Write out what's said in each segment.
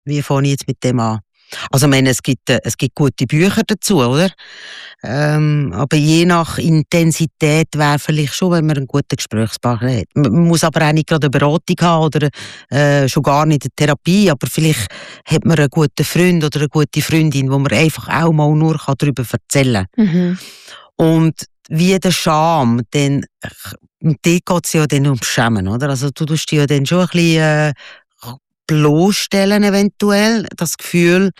Wie fange ich jetzt mit dem an? Also, ich meine, es gibt gute Bücher dazu, oder? Aber je nach Intensität wäre vielleicht schon, wenn man einen guten Gesprächspartner hat. Man muss aber auch nicht gerade eine Beratung haben oder schon gar nicht eine Therapie, aber vielleicht hat man einen guten Freund oder eine gute Freundin, wo man einfach auch mal nur darüber erzählen kann. Mhm. Und wie der Scham, dort geht es ja dann ums Schämen, oder? Also du tust dich ja dann schon ein bisschen bloßstellen eventuell, das Gefühl.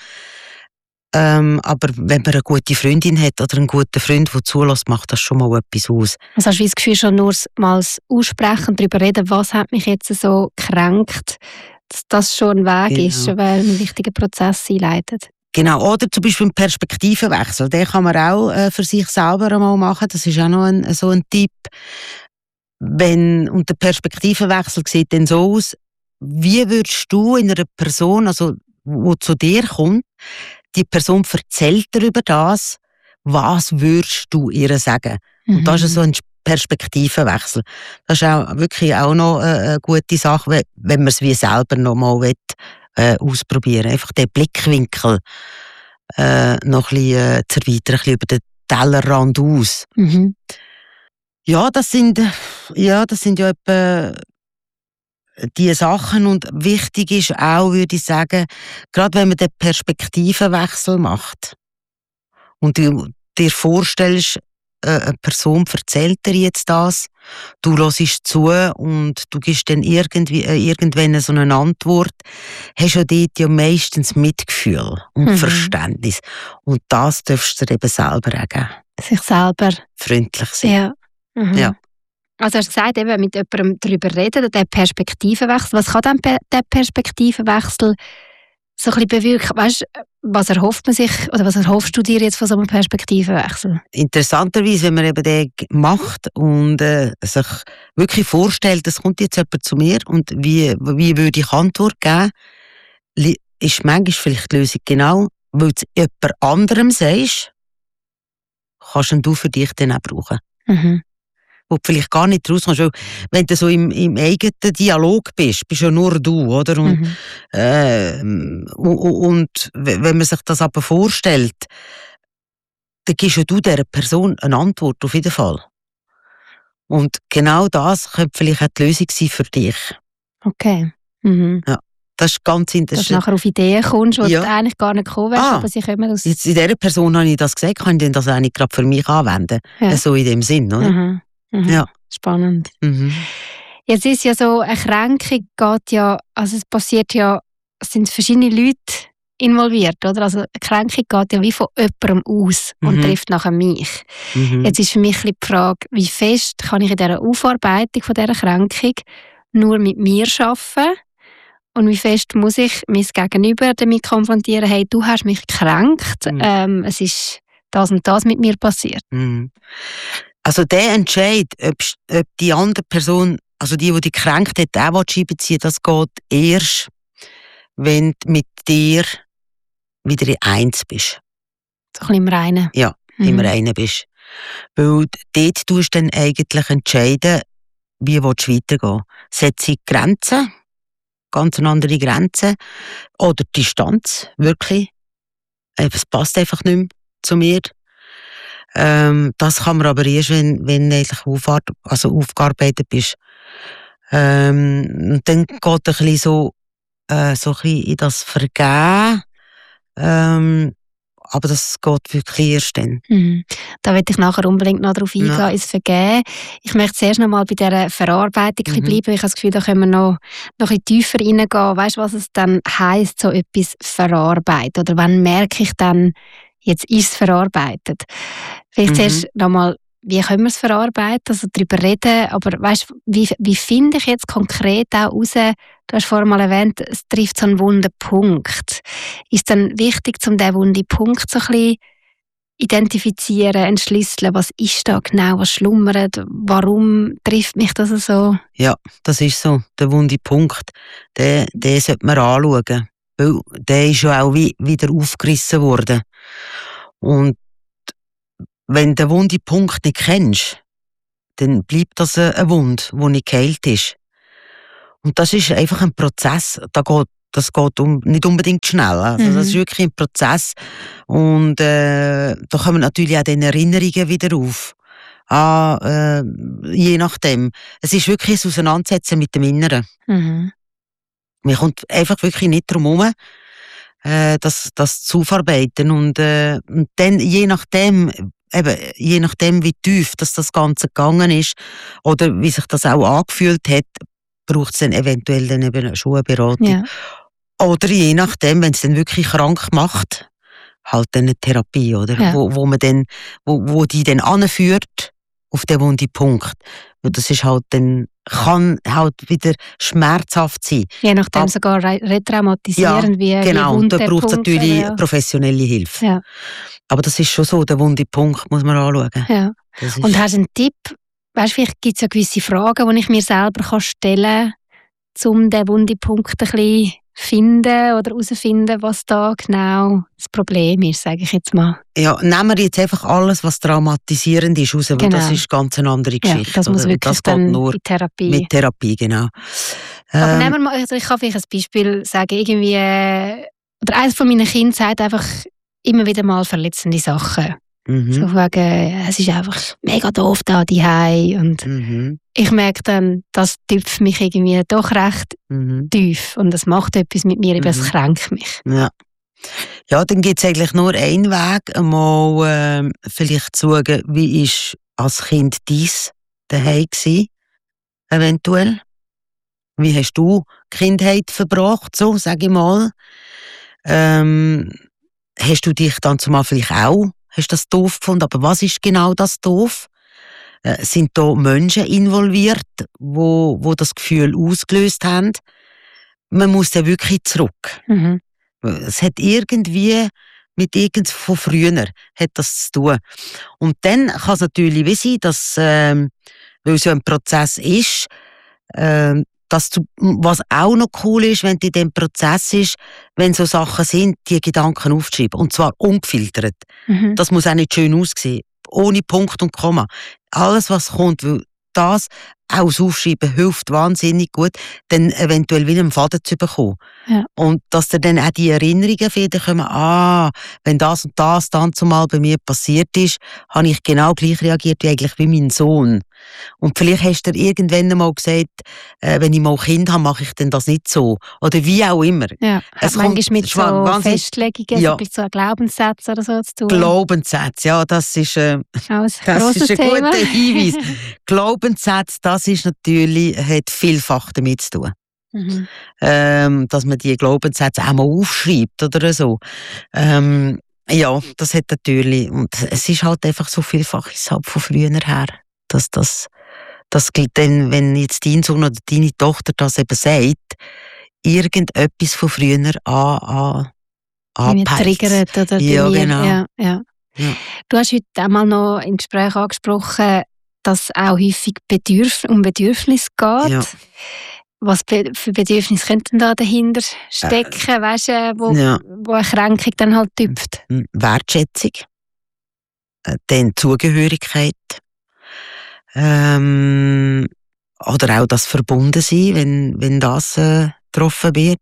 Aber wenn man eine gute Freundin hat oder einen guten Freund, der zulässt, macht das schon mal etwas aus. Also hast du das Gefühl, schon nur mal das Aussprechen, darüber reden, was hat mich jetzt so gekränkt, dass das schon ein Weg ist, weil ein wichtiger Prozess einleitet? Genau, oder zum Beispiel einen Perspektivenwechsel, den kann man auch für sich selber einmal machen, das ist auch noch so ein Tipp. Und der Perspektivenwechsel sieht dann so aus, wie würdest du in einer Person, also die zu dir kommt, die Person erzählt darüber das, was würdest du ihr sagen? Und das ist so ein Perspektivenwechsel. Das ist auch wirklich auch noch eine gute Sache, wenn man es wie selber noch mal ausprobieren. Einfach den Blickwinkel noch ein bisschen zu erweitern, ein bisschen über den Tellerrand aus. Mhm. Ja, das sind ja etwa die Sachen. Und wichtig ist auch, würde ich sagen, gerade wenn man den Perspektivenwechsel macht und du dir vorstellst, eine Person erzählt dir jetzt das, du hörst zu und du gibst dann irgendwann so eine Antwort, hast du dort ja meistens Mitgefühl und Verständnis. Und das darfst du dir eben selber auch geben. Sich selber freundlich sein. Ja. Mhm. Ja. Also hast du gesagt, eben mit jemandem darüber reden, der Perspektivenwechsel. Was kann dann der Perspektivenwechsel so ein bisschen bewirken? Weißt, was erhofft man sich oder was erhoffst du dir jetzt von so einem Perspektivenwechsel? Interessanterweise, wenn man eben den macht und sich wirklich vorstellt, es kommt jetzt jemand zu mir und wie würde ich Antwort geben, ist manchmal vielleicht die Lösung genau, weil du jemand anderem sagst, kannst du für dich dann auch brauchen. Mhm. Wo du vielleicht gar nicht rauskommst. Weil wenn du so im eigenen Dialog bist ja nur du, oder? Und wenn man sich das aber vorstellt, dann gibst ja du dieser Person eine Antwort, auf jeden Fall. Und genau das könnte vielleicht auch die Lösung sein für dich. Okay. Mhm. Ja, das ist ganz interessant. Dass du nachher auf Ideen kommst, wo du eigentlich gar nicht gekommen wärst, aber sie kommen aus... Jetzt in dieser Person habe ich das gesagt, kann ich das eigentlich gerade für mich anwenden. Ja. So in dem Sinn, oder? Mhm. Mhm. Ja. Spannend. Mhm. Jetzt ist ja so, eine Kränkung geht ja, also es passiert ja, es sind verschiedene Leute involviert, oder? Also eine Kränkung geht ja wie von jemandem aus und trifft nachher mich. Jetzt ist für mich ein bisschen die Frage, wie fest kann ich in dieser Aufarbeitung von dieser Kränkung nur mit mir arbeiten und wie fest muss ich mein Gegenüber damit konfrontieren, hey, du hast mich gekränkt, es ist das und das mit mir passiert. Also der Entscheid, ob die andere Person, also die dich gekränkt hat, auch einbeziehen, das geht erst, wenn du mit dir wieder in eins bist. So ein bisschen im Reinen. Ja, im Reinen bist. Weil dort tust du dann eigentlich entscheiden, wie willst du weitergehen. Setze ich Grenzen, ganz eine andere Grenzen, oder Distanz, wirklich. Es passt einfach nicht mehr zu mir. Das kann man aber erst, wenn eigentlich aufgearbeitet bist. Und dann geht ein bisschen so ein bisschen in das Vergehen. Aber das geht wirklich erst dann. Da will ich nachher unbedingt noch darauf eingehen, ins Vergehen. Ich möchte zuerst noch mal bei dieser Verarbeitung bleiben. Ich habe das Gefühl, da können wir noch ein bisschen tiefer reingehen. Weißt du, was es dann heisst, so etwas verarbeiten? Oder wann merke ich dann, jetzt ist es verarbeitet? Vielleicht zuerst noch mal, wie können wir es verarbeiten, also darüber reden, aber weißt, wie finde ich jetzt konkret auch raus, du hast vorhin mal erwähnt, es trifft so einen wunden Punkt. Ist dann wichtig, um diesen wunden Punkt so ein bisschen identifizieren, entschlüsseln, was ist da genau, was schlummert, warum trifft mich das so? Ja, das ist so, der wunde Punkt, den sollte man anschauen, weil der ist ja auch wieder aufgerissen worden. Und wenn du den wunden Punkt nicht kennst, dann bleibt das eine Wunde, die nicht geheilt ist. Und das ist einfach ein Prozess. Da geht das geht nicht unbedingt schnell. Also das ist wirklich ein Prozess. Und da kommen natürlich auch dann Erinnerungen wieder auf. Je nachdem. Es ist wirklich ein Auseinandersetzen mit dem Inneren. Man kommt einfach wirklich nicht drum herum, das zu aufarbeiten. Und dann, je nachdem, wie tief das Ganze gegangen ist, oder wie sich das auch angefühlt hat, braucht es dann eventuell dann eben schon eine Beratung. Ja. Oder je nachdem, wenn es dann wirklich krank macht, halt dann eine Therapie, oder? Ja. Wo die dann anführt auf den wunden Punkt. Weil das ist halt dann, kann halt wieder schmerzhaft sein. Je nachdem sogar retraumatisierend, wie genau, und da braucht es Wundpunkt, natürlich professionelle Hilfe. Ja. Aber das ist schon so, der wunde Punkt muss man anschauen. Ja. Und hast du einen Tipp? Weißt, vielleicht gibt es ja gewisse Fragen, die ich mir selber stellen kann, um den wunden Punkt ein bisschen finden oder herausfinden, was da genau das Problem ist, sage ich jetzt mal. Ja, nehmen wir jetzt einfach alles, was traumatisierend ist, raus, weil das ist ganz eine andere Geschichte. Ja, das muss wirklich das dann geht nur in Therapie. Mit Therapie, genau. Aber nehmen wir mal, also ich kann vielleicht ein Beispiel sagen, irgendwie, oder eines von meinen Kindern sagt einfach immer wieder mal verletzende Sachen. So wegen, es ist einfach mega doof da daheim und ich merke dann, das tüpft mich irgendwie doch recht tief und das macht etwas mit mir, es kränkt mich. Ja, dann gibt es eigentlich nur einen Weg, mal vielleicht zu schauen, wie ist als Kind dies daheim gewesen, eventuell. Wie hast du Kindheit verbracht, so sage ich mal. Hast du dich dann zumal vielleicht auch, hast das doof gefunden, aber was ist genau das doof? Sind da Menschen involviert, wo das Gefühl ausgelöst haben? Man muss dann wirklich zurück. Es hat irgendwie mit irgendwas von früher hat das zu tun. Und dann kann es natürlich wie sein, dass, weil so ein Prozess ist, dass du, was auch noch cool ist, wenn du in dem Prozess ist, wenn so Sachen sind, die Gedanken aufschreiben. Und zwar ungefiltert. Das muss auch nicht schön aussehen. Ohne Punkt und Komma. Alles, was kommt, weil das auch das Aufschreiben hilft wahnsinnig gut, dann eventuell wieder einen Faden zu bekommen. Ja. Und dass dir dann auch die Erinnerungen wieder kommen, wenn das und das dann zumal bei mir passiert ist, habe ich genau gleich reagiert wie eigentlich wie mein Sohn. Und vielleicht hast du dir irgendwann mal gesagt, wenn ich mal ein Kind habe, mache ich denn das nicht so. Oder wie auch immer. Ja, es hat manchmal mit so Festlegungen, so ein Glaubenssätze oder so zu tun. Glaubenssätze, ja, das ist ein Thema. Guter Hinweis. Glaubenssätze, das ist natürlich, hat vielfach damit zu tun. Dass man die Glaubenssätze auch mal aufschreibt oder so. Ja, das hat natürlich, und es ist halt einfach so vielfaches halt von früher her, dass das dann, wenn jetzt dein Sohn oder deine Tochter das eben sagt, irgendetwas von früher anpeilt. Triggert oder ja, genau. Ja. Du hast heute einmal noch im Gespräch angesprochen, dass es auch häufig um Bedürfnisse geht. Ja. Was für Bedürfnisse könnten da dahinter stecken, weißt du, wo eine Kränkung dann halt tüpft? Wertschätzung, dann Zugehörigkeit, oder auch das Verbundensein, wenn das getroffen wird.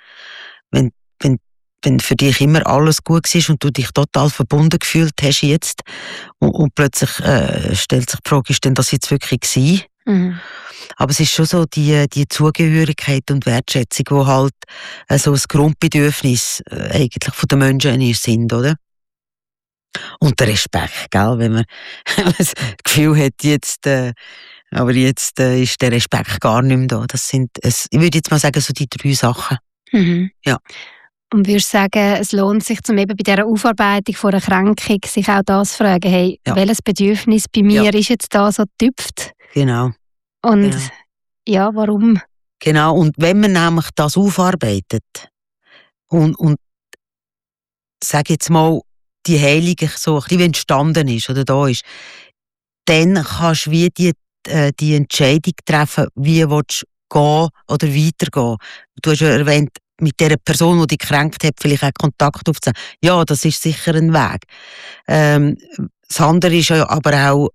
Wenn für dich immer alles gut war und du dich total verbunden gefühlt hast jetzt und plötzlich stellt sich die Frage, ist denn das jetzt wirklich gewesen? Aber es ist schon so die Zugehörigkeit und Wertschätzung, die halt so ein Grundbedürfnis eigentlich von den Menschen sind, oder? Und der Respekt, gell? Wenn man das Gefühl hat, jetzt ist der Respekt gar nicht mehr da. Das sind, ich würde jetzt mal sagen, so die 3 Sachen. Ja. Und würdest du sagen, es lohnt sich, zum eben bei dieser Aufarbeitung von einer Kränkung, sich auch das zu fragen, hey, welches Bedürfnis bei mir ist jetzt da so getüpft? Genau. Und warum? Genau, und wenn man nämlich das aufarbeitet und sag jetzt mal, die Heilung so ein bisschen entstanden ist oder da ist, dann kannst du wie die Entscheidung treffen, wie willst du gehen oder weitergehen. Du hast ja erwähnt, mit der Person, die dich gekränkt hat, vielleicht auch Kontakt aufzunehmen. Ja, das ist sicher ein Weg. Das andere ist ja aber auch,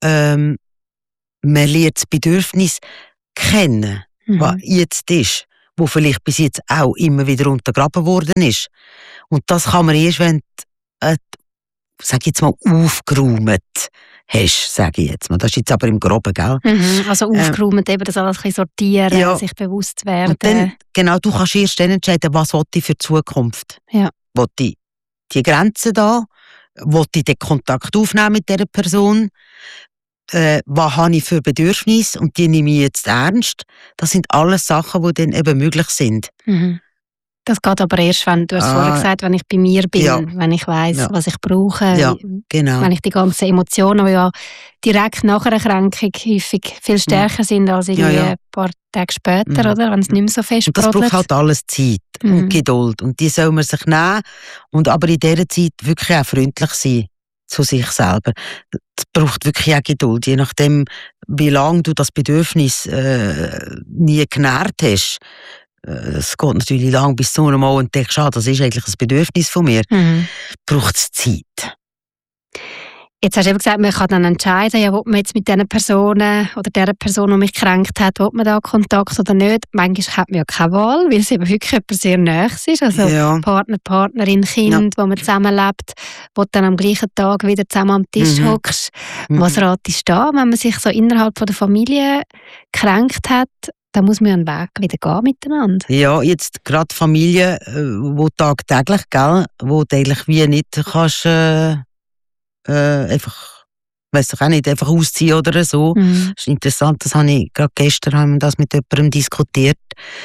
man lernt das Bedürfnis kennen, was jetzt ist. wo vielleicht bis jetzt auch immer wieder untergraben worden ist. Und das kann man erst, wenn du, sag ich jetzt mal, aufgeräumt hast, sage ich jetzt mal. Das ist jetzt aber im Groben, gell? Also aufgeräumt, eben das alles ein bisschen sortieren, ja. sich bewusst werden. Und dann, genau, du kannst erst dann entscheiden, was will ich für die Zukunft. Ja. Will ich die Grenzen da? Will ich den Kontakt aufnehmen mit dieser Person? Was habe ich für Bedürfnisse und die nehme ich jetzt ernst? Das sind alles Sachen, die dann eben möglich sind. Das geht aber erst, wenn du hast vorher gesagt, wenn ich bei mir bin, wenn ich weiss, was ich brauche, genau. Wenn ich die ganzen Emotionen, die ja direkt nach einer Erkrankung häufig viel stärker sind als irgendwie ein paar Tage später, oder? Wenn es nicht mehr so fest und das braucht halt alles Zeit und Geduld und die soll man sich nehmen und aber in dieser Zeit wirklich auch freundlich sein zu sich selber. Es braucht wirklich auch Geduld, je nachdem, wie lange du das Bedürfnis nie genährt hast. Es geht natürlich lang, bis du einmal entdeckst, das ist eigentlich ein Bedürfnis von mir. Braucht es Zeit. Jetzt hast du eben gesagt, man kann dann entscheiden, ja, ob man jetzt mit diesen Personen oder der Person, die mich gekränkt hat, ob man da Kontakt oder nicht. Manchmal hat man ja keine Wahl, weil es eben wirklich jemand sehr nahes ist. Also Partner, Partnerin, Kind, wo man zusammenlebt, wo du dann am gleichen Tag wieder zusammen am Tisch hockst. Was ratest du da, wenn man sich so innerhalb von der Familie gekränkt hat? Da muss man einen Weg wieder gehen miteinander. Ja, jetzt gerade Familie, wo tagtäglich, gell, wo du eigentlich wie nicht kannst, einfach, weiss ich auch nicht, einfach ausziehen oder so. Das ist interessant, das habe ich gerade gestern haben wir das mit jemandem diskutiert.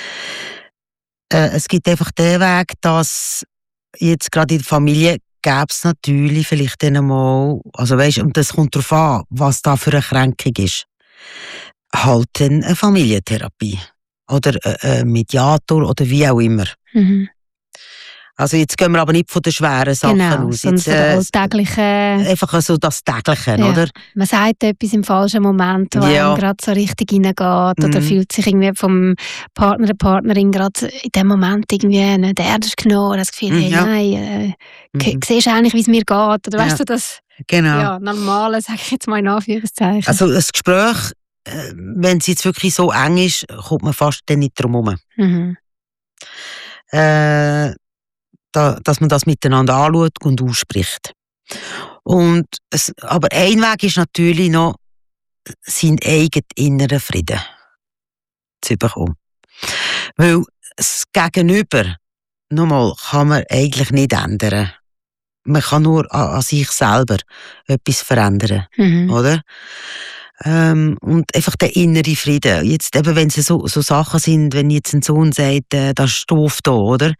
Es gibt einfach den Weg, dass jetzt gerade in der Familie gäbe es natürlich vielleicht dann mal, also weisst, und das kommt darauf an, was da für eine Kränkung ist. Halt dann eine Familientherapie. Oder ein Mediator oder wie auch immer. Also jetzt gehen wir aber nicht von den schweren Sachen aus. Jetzt, von der alltäglichen... Einfach so das Tägliche, oder? Man sagt etwas im falschen Moment, wo einem gerade so richtig reingeht oder fühlt sich irgendwie vom Partner, der Partnerin gerade in dem Moment irgendwie nicht ernst genommen oder das Gefühl, hey, nein, siehst du eigentlich, wie es mir geht? Oder weißt du, das Normale, sage ich jetzt mal in Anführungszeichen. Also das Gespräch, wenn es jetzt wirklich so eng ist, kommt man fast dann nicht drum herum. Dass man das miteinander anschaut und ausspricht. Aber ein Weg ist natürlich noch, seinen eigenen inneren Frieden zu bekommen. Weil das Gegenüber, nochmal, kann man eigentlich nicht ändern. Man kann nur an sich selber etwas verändern, oder? Und einfach der innere Frieden. Jetzt eben, wenn es so Sachen sind, wenn jetzt ein Sohn sagt, das ist doof da, oder?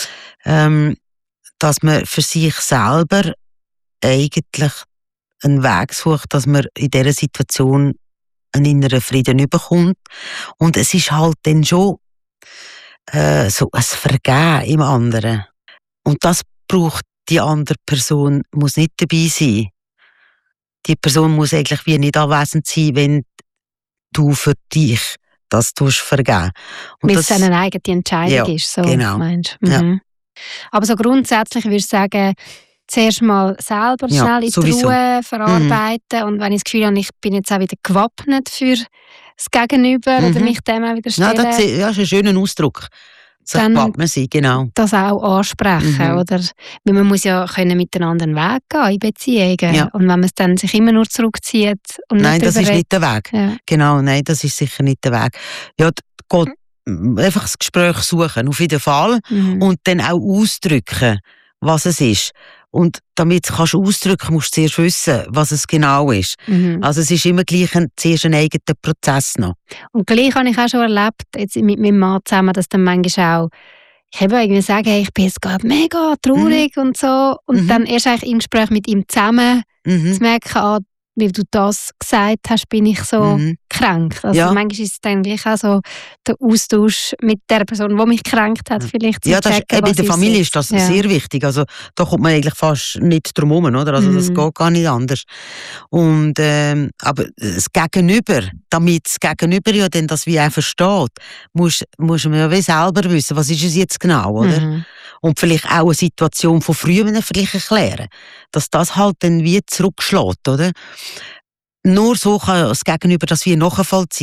Dass man für sich selber eigentlich einen Weg sucht, dass man in dieser Situation einen inneren Frieden bekommt. Und es ist halt dann schon so ein Vergehen im anderen. Und das braucht die andere Person, muss nicht dabei sein. Die Person muss eigentlich wie nicht anwesend sein, wenn du für dich das vergeben. Weil es eine eigene Entscheidung ist, so meinst du? Ja. Aber so grundsätzlich würde ich sagen, zuerst mal selber schnell in die Ruhe verarbeiten und wenn ich das Gefühl habe, ich bin jetzt auch wieder gewappnet für das Gegenüber oder mich dem auch wieder stellen. Das ist ein schöner Ausdruck. So wappnen sein, genau. Das auch ansprechen, oder? Weil man muss ja können miteinander einen Weg gehen in Beziehungen. Ja. Und wenn man es dann sich immer nur zurückzieht und nein, das ist nicht der Weg. Ja. Genau, nein, das ist sicher nicht der Weg. Ja, Gott, einfach das Gespräch suchen, auf jeden Fall. Und dann auch ausdrücken, was es ist. Und damit du ausdrücken kannst, musst du zuerst wissen, was es genau ist. Also es ist immer gleich zuerst ein eigener Prozess noch. Und gleich habe ich auch schon erlebt, jetzt mit meinem Mann zusammen, dass dann manchmal auch, ich habe irgendwie sagen, hey, ich bin jetzt gerade mega traurig und so. Und dann erst eigentlich im Gespräch mit ihm zusammen zu merken, weil du das gesagt hast, bin ich so gekränkt. Also manchmal ist es dann gleich auch so der Austausch mit der Person, die mich gekränkt hat, vielleicht zu checken, in der Familie ist das sehr wichtig. Also da kommt man eigentlich fast nicht drum herum, oder? Also das geht gar nicht anders. Und aber das Gegenüber, damit das Gegenüber ja dann das wie auch versteht, muss man ja wie selber wissen, was ist es jetzt genau, oder? Und vielleicht auch eine Situation von früher vielleicht erklären, dass das halt dann wie zurückschlägt, oder? Nur so kann das Gegenüber das wie nachvollziehen.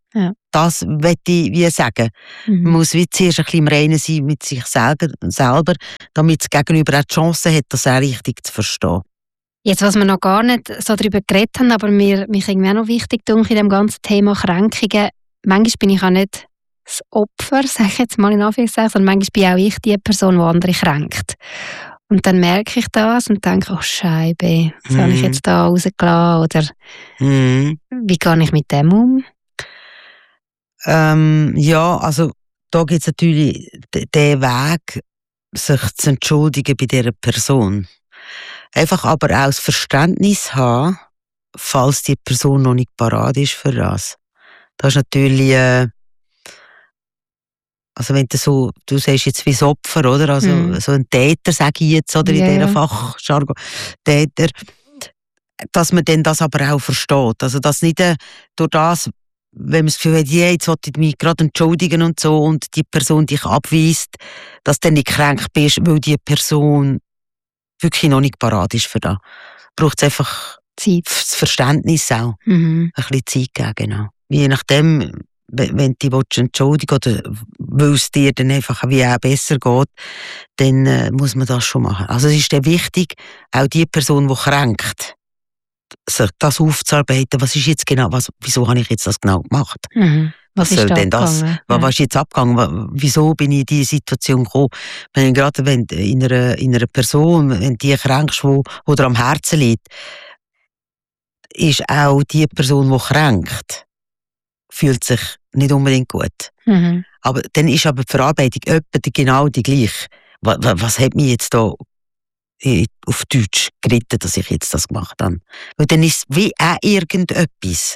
Ja. Das möchte ich wie sagen. Man muss wie zuerst ein bisschen im Reinen sein mit sich selber, damit das Gegenüber auch die Chance hat, das auch richtig zu verstehen. Jetzt, was wir noch gar nicht so darüber geredet haben, aber mich irgendwie auch noch wichtig in dem ganzen Thema Kränkungen, manchmal bin ich auch nicht das Opfer, sage ich jetzt mal in Anführungszeichen, sondern manchmal bin auch ich die Person, die andere kränkt. Und dann merke ich das und denke, oh Scheibe, was habe ich jetzt da rausgelassen? Oder wie gehe ich mit dem um? Ja, also da gibt es natürlich den Weg, sich zu entschuldigen bei dieser Person. Einfach aber auch das Verständnis haben, falls die Person noch nicht parat ist für das. Das ist natürlich, also wenn du sagst jetzt wie das Opfer, oder? Also so ein Täter, sage ich jetzt, oder in dieser Fachjargon, Täter, dass man dann das aber auch versteht. Also dass nicht durch das, wenn man das Gefühl hat, jetzt wollte ich mich gerade entschuldigen und so, und die Person dich abweist, dass du dann nicht kränkt bist, weil die Person wirklich noch nicht parat ist für das. Braucht es einfach Zeit. Das Verständnis auch. Ein bisschen Zeit geben, genau. Je nachdem, wenn du dich entschuldigen oder weil es dir dann einfach wie auch besser geht, dann muss man das schon machen. Also es ist dann wichtig, auch die Person, die kränkt, sich das aufzuarbeiten, was ist jetzt genau, wieso habe ich jetzt das genau gemacht? Was soll denn das? Was ist jetzt abgegangen? Wieso bin ich in diese Situation gekommen? Gerade wenn in einer Person, wenn die kränkst, die dir am Herzen liegt, ist auch die Person, die kränkt, fühlt sich nicht unbedingt gut. Aber dann ist aber die Verarbeitung etwa genau die gleiche. Was hat mich jetzt da auf Deutsch geritten, dass ich jetzt das gemacht habe? Weil dann ist es wie auch irgendetwas,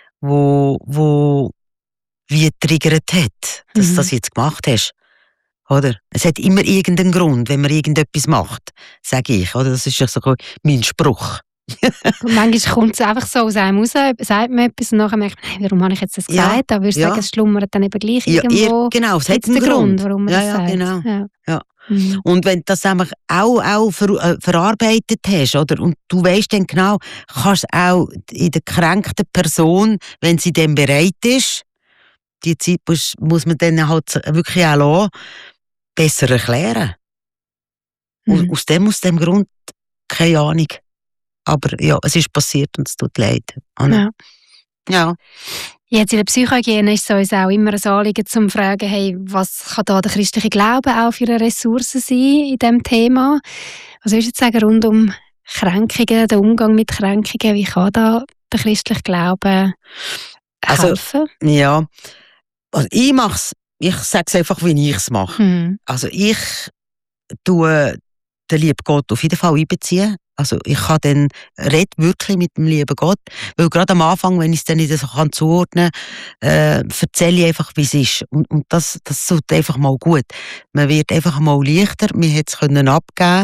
wo wie triggert hat, dass du das jetzt gemacht hast. Oder? Es hat immer irgendeinen Grund, wenn man irgendetwas macht, sage ich. Oder? Das ist ja so mein Spruch. Und manchmal kommt es einfach so aus einem raus, sagt man etwas und nachher merkt man, warum habe ich jetzt das gesagt? Aber würdest du sagen, es schlummert dann eben gleich irgendwo. Genau, es hat einen Grund, warum man das sagt. Genau. Ja. Und wenn du das auch verarbeitet hast, oder, und du weißt dann genau, kannst auch in der gekränkten Person, wenn sie dann bereit ist, die Zeit muss man dann halt wirklich auch lassen, besser erklären. Und aus dem Grund, keine Ahnung. Aber ja, es ist passiert und es tut leid. Ja. Jetzt in der Psychohygiene ist es uns auch immer ein Anliegen, zu fragen, hey, was kann da der christliche Glaube auch für eine Ressource sein in diesem Thema? Was würdest du sagen rund um Kränkungen, den Umgang mit Kränkungen? Wie kann da der christliche Glaube helfen? Also ich sage es einfach, wie ich es mache. Also ich tue den lieben Gott auf jeden Fall einbeziehen. Also ich kann dann wirklich mit dem lieben Gott, weil gerade am Anfang, wenn ich es dann nicht so zuordnen kann, erzähle ich einfach, wie es ist. Und das tut einfach mal gut. Man wird einfach mal leichter, man hat es abgeben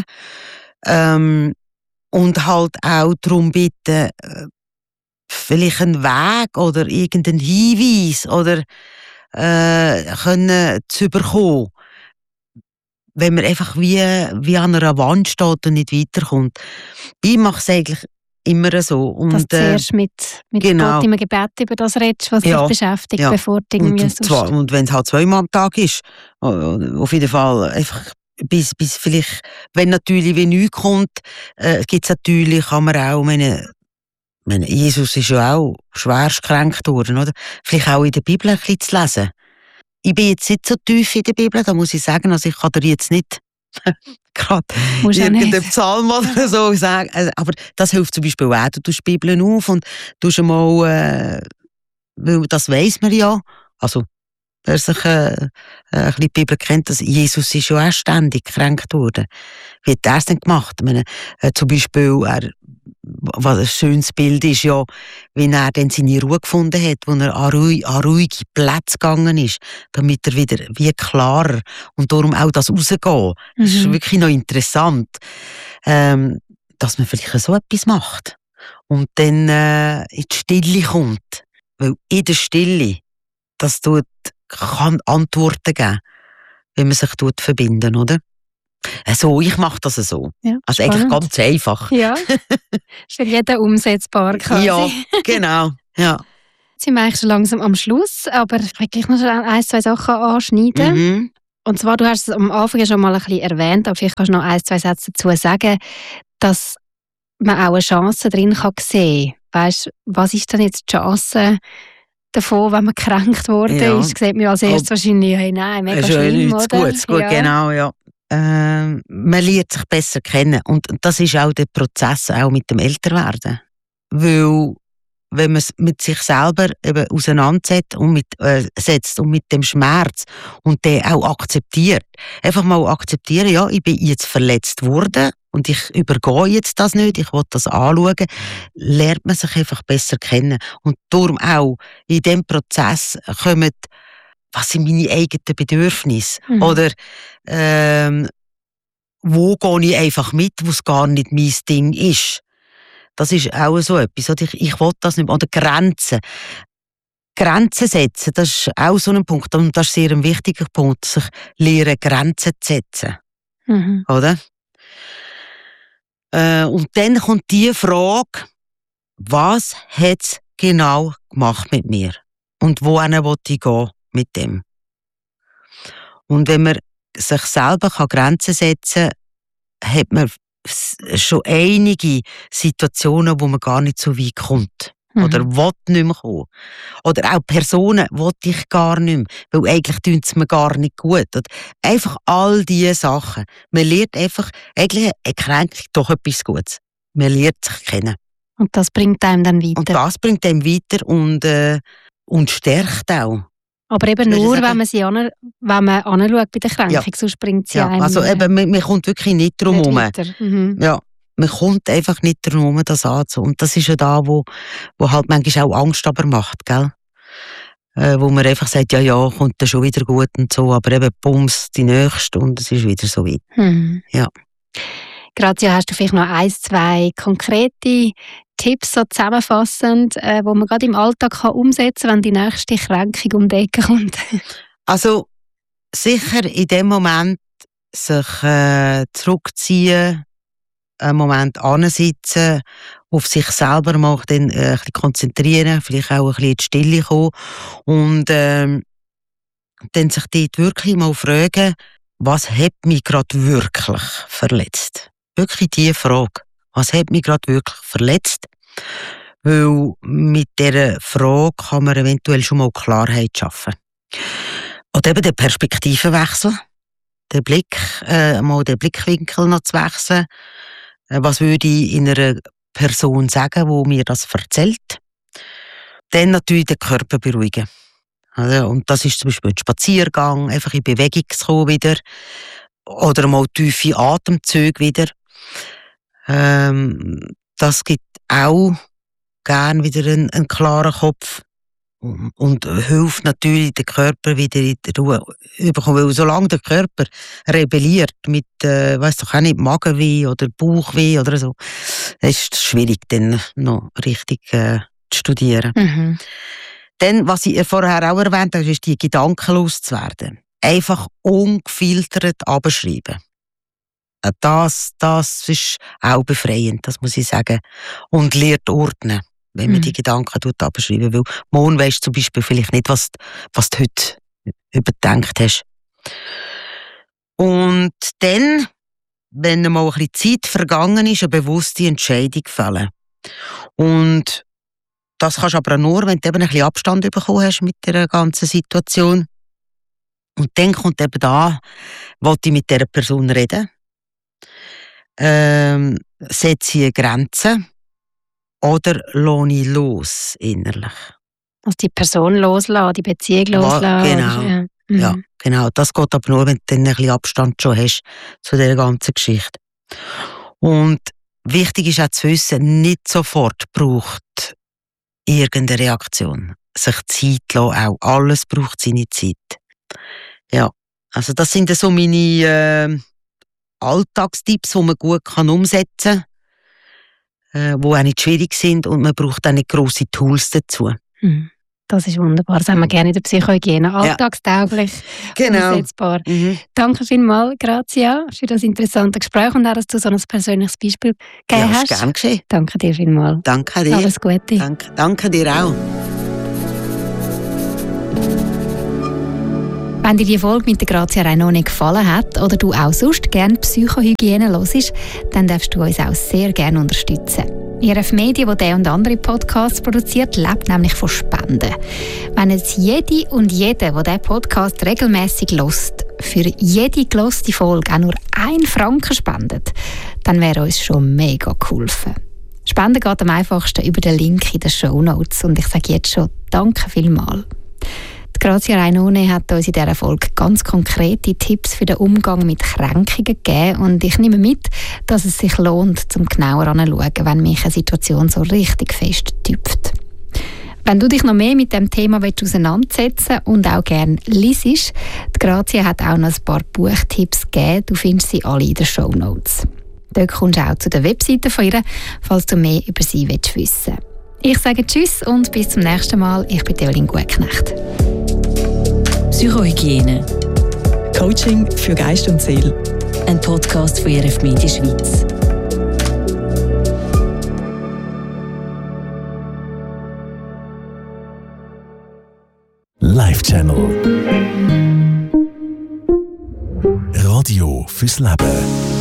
und halt auch darum bitten, vielleicht einen Weg oder irgendeinen Hinweis oder können zu bekommen, wenn man einfach wie an einer Wand steht und nicht weiterkommt. Ich mache es eigentlich immer so. Und, dass du zuerst mit genau. Gott im Gebet über das redest, was dich beschäftigt, bevor du irgendwie und wenn es halt 2-mal am Tag ist, auf jeden Fall einfach bis vielleicht, wenn natürlich wie nichts kommt, gibt es natürlich, kann man auch, Jesus ist ja auch schwerst gekränkt worden, oder? Vielleicht auch in der Bibel ein bisschen zu lesen. Ich bin jetzt nicht so tief in der Bibel, da muss ich sagen, also ich kann dir jetzt nicht gerade irgendeinen Psalm oder so sagen, aber das hilft zum Beispiel auch, du tust die Bibel auf und tust einmal, weil das weiss man ja, also wer sich ein bisschen die Bibel kennt, dass Jesus ist ja auch ständig gekränkt worden. Wie hat er es denn gemacht? Ich meine, zum Beispiel, was ein schönes Bild ist ja, wie er dann seine Ruhe gefunden hat, wo er an ruhige Plätze gegangen ist, damit er wieder wie klarer und darum auch das Rausgehen. Das ist wirklich noch interessant, dass man vielleicht so etwas macht und dann in die Stille kommt. Weil in der Stille, das kann Antworten geben, wenn man sich verbinden, oder? Also, ich mache das so. Ja, also eigentlich ganz einfach. Ja, ist für jeden umsetzbar quasi. Ja, genau. Ja. Jetzt sind wir eigentlich schon langsam am Schluss, aber ich will gleich noch 1-2 Sachen anschneiden. Mhm. Und zwar, du hast es am Anfang schon mal ein bisschen erwähnt, aber vielleicht kannst du noch 1-2 Sätze dazu sagen, dass man auch eine Chance drin kann sehen kann. Weißt, was ist denn jetzt die Chance davon, wenn man gekränkt worden ist? Sieht man als erstes wahrscheinlich, hey, nein, mega schlimm, oder? Gut, ja. Genau, ja. Man lernt sich besser kennen. Und das ist auch der Prozess auch mit dem Älterwerden. Weil, wenn man es mit sich selber eben auseinandersetzt und mit dem Schmerz und den auch akzeptiert. Einfach mal akzeptieren, ja, ich bin jetzt verletzt worden und ich übergehe jetzt das nicht, ich will das anschauen, lernt man sich einfach besser kennen. Und darum auch in diesem Prozess kommen, was sind meine eigenen Bedürfnisse? Oder wo gehe ich einfach mit, wo es gar nicht mein Ding ist? Das ist auch so etwas. Ich will das nicht mehr. Oder Grenzen. Grenzen setzen, das ist auch so ein Punkt. Und das ist sehr ein wichtiger Punkt, sich lernen, Grenzen zu setzen. Oder? Und dann kommt die Frage, was hat es genau gemacht mit mir? Und wohin will ich gehen mit dem? Und wenn man sich selber Grenzen setzen kann, hat man schon einige Situationen, wo man gar nicht so weit kommt. Oder will nicht mehr kommen. Oder auch Personen will ich gar nicht mehr, weil eigentlich tun es mir gar nicht gut. Und einfach all diese Sachen. Man lernt einfach, eigentlich eine Kränkung doch etwas Gutes. Man lernt sich kennen. Und das bringt einem dann weiter. Und das bringt einem weiter und stärkt auch. Aber eben nur, wenn man anschaut bei der Kränkung, sonst bringt sie einem... Also eben, man kommt wirklich nicht drum herum. Ja, man kommt einfach nicht drum herum, das anzusehen. Und das ist ja da, wo halt manchmal auch Angst aber macht, gell? Wo man einfach sagt, ja, kommt dann schon wieder gut und so, aber eben bums, die Nächste und es ist wieder so weit. Ja. Grazia, hast du vielleicht noch 1-2 konkrete Tipps so zusammenfassend, wo man gerade im Alltag kann umsetzen kann, wenn die nächste Kränkung um die Ecke kommt? Also sicher in dem Moment sich zurückziehen, einen Moment ansitzen, auf sich selber mal ein bisschen konzentrieren, vielleicht auch ein bisschen in die Stille kommen und dann sich dort wirklich mal fragen, was hat mich gerade wirklich verletzt? Wirklich diese Frage. Was hat mich gerade wirklich verletzt? Weil mit dieser Frage kann man eventuell schon mal Klarheit schaffen. Oder eben den Perspektivenwechsel. Den Blickwinkel noch zu wechseln. Was würde ich in einer Person sagen, die mir das erzählt? Dann natürlich den Körper beruhigen. Und das ist zum Beispiel ein Spaziergang, einfach in Bewegung zu kommen wieder. Oder mal tiefe Atemzüge wieder. Das gibt auch gern wieder einen klaren Kopf und hilft natürlich, den Körper wieder in die Ruhe zu bekommen. Weil solange der Körper rebelliert mit, weiss doch auch nicht, Magenweh oder Bauchweh oder so, ist es schwierig, dann noch richtig zu studieren. Dann, was ich vorher auch erwähnt habe, ist die Gedanken loszuwerden. Einfach ungefiltert abschreiben. Das ist auch befreiend, das muss ich sagen. Und lernt ordnen, wenn man die Gedanken abschreiben will. Morgen weisst du zum Beispiel vielleicht nicht, was du heute überdenkt hast. Und dann, wenn mal ein bisschen Zeit vergangen ist, eine bewusste Entscheidung fällen. Und das kannst du aber nur, wenn du eben ein bisschen Abstand bekommen hast mit der ganzen Situation. Und dann kommt eben da, wollte ich mit dieser Person reden? Setze ich Grenzen oder lasse ich los innerlich? Also die Person loslassen, die Beziehung loslassen. Genau. Ja, genau. Das geht aber nur, wenn du dann ein bisschen Abstand schon hast zu dieser ganzen Geschichte. Und wichtig ist auch zu wissen, nicht sofort braucht irgendeine Reaktion. Sich Zeit lassen auch. Alles braucht seine Zeit. Ja, also das sind so meine Alltagstipps, die man gut umsetzen kann, die auch nicht schwierig sind und man braucht auch nicht grosse Tools dazu. Das ist wunderbar. Das haben wir gerne in der Psychohygiene. Alltagstauglich, umsetzbar. Danke vielmals, Grazia, für das interessante Gespräch und auch, dass du so ein persönliches Beispiel gegeben hast. Gern geschehen. Danke dir vielmals. Danke dir. Alles Gute. Danke dir auch. Wenn dir die Folge mit der Grazia Rainone gefallen hat oder du auch sonst gerne Psychohygiene hörst, dann darfst du uns auch sehr gerne unterstützen. IRF Media, die und andere Podcasts produziert, lebt nämlich von Spenden. Wenn jetzt jede und jeder, der diesen Podcast regelmässig hört, für jede gelöste Folge auch nur 1 Franken spendet, dann wäre uns schon mega geholfen. Spenden geht am einfachsten über den Link in den Shownotes und ich sage jetzt schon danke vielmals. Die Grazia Rainone hat uns in dieser Folge ganz konkrete Tipps für den Umgang mit Kränkungen gegeben und ich nehme mit, dass es sich lohnt, zum genauer anzuschauen, wenn mich eine Situation so richtig fest tüpft. Wenn du dich noch mehr mit dem Thema auseinandersetzen und auch gerne liest, die Grazia hat auch noch ein paar Buchtipps gegeben, du findest sie alle in den Shownotes. Dort kommst du auch zu der Webseite von ihr, falls du mehr über sie wissen willst. Ich sage Tschüss und bis zum nächsten Mal. Ich bin Evelyn Gutknecht. Psychohygiene. Coaching für Geist und Seele. Ein Podcast von IRF Media Schweiz. Live Channel. Radio fürs Leben.